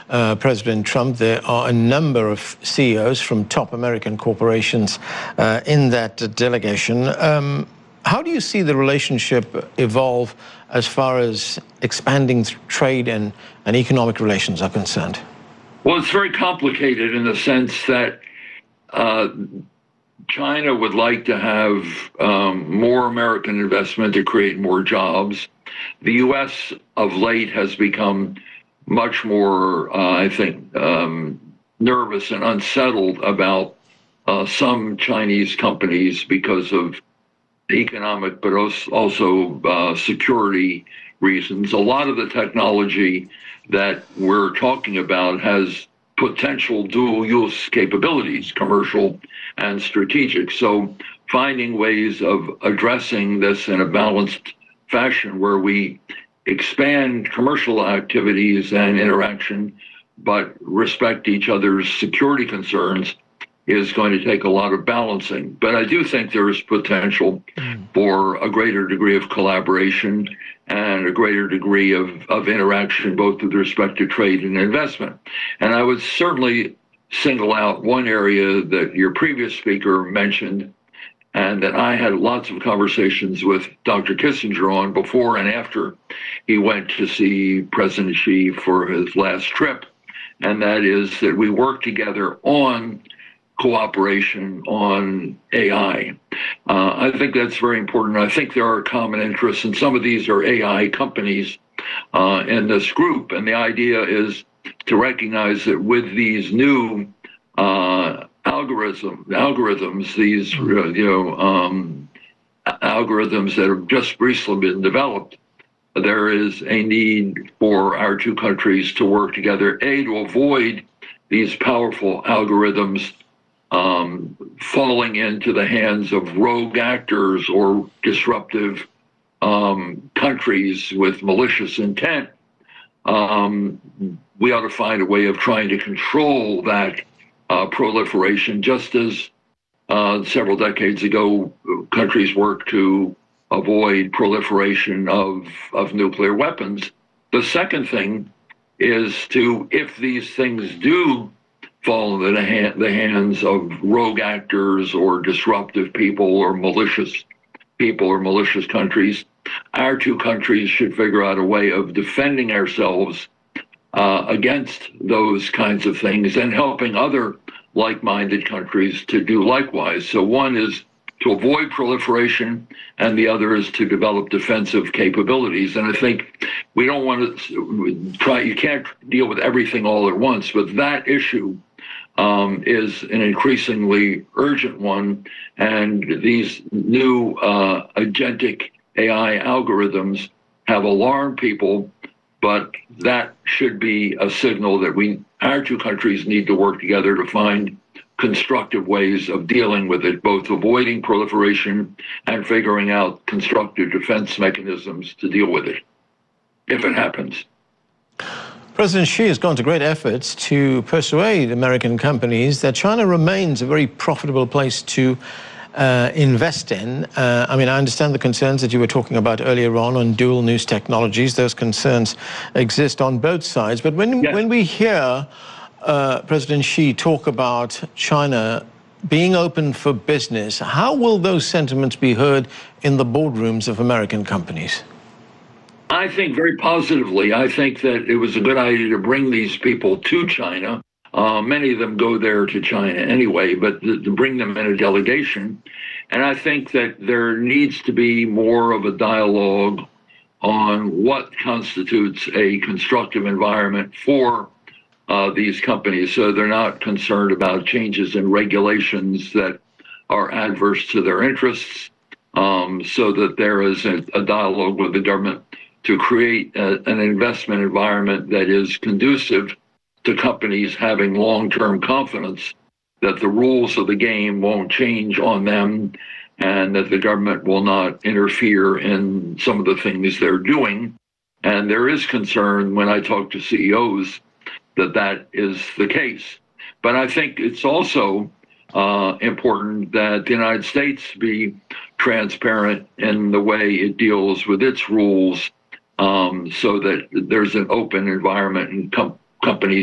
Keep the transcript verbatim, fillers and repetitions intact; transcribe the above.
uh, President Trump. There are a number of C E Os from top American corporations uh, in that delegation. Um, how do you see the relationship evolve as far as expanding trade and, and economic relations are concerned? Well, it's very complicated in the sense that uh, China would like to have um, more American investment to create more jobs. The U S of late has become much more, uh, I think, um, nervous and unsettled about uh, some Chinese companies because of economic, but also uh, security reasons. A lot of the technology that we're talking about has potential dual use capabilities, commercial and strategic. So finding ways of addressing this in a balanced fashion where we expand commercial activities and interaction, but respect each other's security concerns is going to take a lot of balancing. But I do think there is potential for a greater degree of collaboration and a greater degree of, of interaction, both with respect to trade and investment. And I would certainly single out one area that your previous speaker mentioned, and that I had lots of conversations with Doctor Kissinger on before and after he went to see President Xi for his last trip. And that is that we work together on cooperation on A I. Uh, I think that's very important. I think there are common interests, and some of these are A I companies uh, in this group. And the idea is to recognize that with these new uh, algorithm, algorithms, these uh, you know um, algorithms that have just recently been developed, there is a need for our two countries to work together, A, to avoid these powerful algorithms Um, falling into the hands of rogue actors or disruptive um, countries with malicious intent. Um, we ought to find a way of trying to control that uh, proliferation, just as uh, several decades ago, countries worked to avoid proliferation of, of nuclear weapons. The second thing is to, if these things do fall into the, hand, the hands of rogue actors or disruptive people or malicious people or malicious countries, our two countries should figure out a way of defending ourselves uh, against those kinds of things and helping other like-minded countries to do likewise. So one is to avoid proliferation, and the other is to develop defensive capabilities. And I think we don't want to try, you can't deal with everything all at once, but that issue Um, is an increasingly urgent one, and these new uh, agentic A I algorithms have alarmed people, but that should be a signal that we, our two countries need to work together to find constructive ways of dealing with it, both avoiding proliferation and figuring out constructive defense mechanisms to deal with it, if it happens. President Xi has gone to great efforts to persuade American companies that China remains a very profitable place to uh, invest in. Uh, I mean, I understand the concerns that you were talking about earlier on on dual use technologies. Those concerns exist on both sides. But when, yeah. when we hear uh, President Xi talk about China being open for business, how will those sentiments be heard in the boardrooms of American companies? I think very positively. I think that it was a good idea to bring these people to China. Uh, many of them go there to China anyway, but to, to bring them in a delegation. And I think that there needs to be more of a dialogue on what constitutes a constructive environment for uh, these companies, so they're not concerned about changes in regulations that are adverse to their interests, um, so that there is a, a dialogue with the government to create a, an investment environment that is conducive to companies having long-term confidence that the rules of the game won't change on them and that the government will not interfere in some of the things they're doing. And there is concern when I talk to C E Os that that is the case. But I think it's also uh, important that the United States be transparent in the way it deals with its rules, Um, so that there's an open environment and com- companies